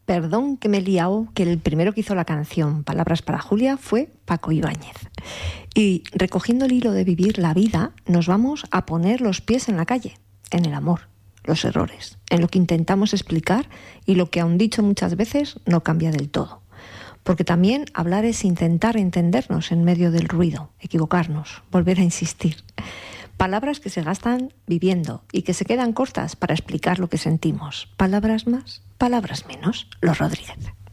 Perdón que me he liado, que el primero que hizo la canción Palabras para Julia fue Paco Ibáñez. Y recogiendo el hilo de vivir la vida, nos vamos a poner los pies en la calle, en el amor, los errores, en lo que intentamos explicar y lo que, aun dicho muchas veces, no cambia del todo. Porque también hablar es intentar entendernos en medio del ruido, equivocarnos, volver a insistir. Palabras que se gastan viviendo y que se quedan cortas para explicar lo que sentimos. Palabras más, palabras menos. Los Rodríguez.